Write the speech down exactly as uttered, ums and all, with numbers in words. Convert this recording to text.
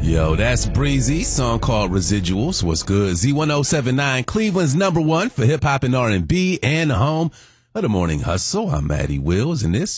Yo, that's Breezy, song called Residuals. What's good? Z ten seventy-nine, Cleveland's number one for hip hop and R and B, and home of the Morning Hustle. I'm Maddie Wills, and this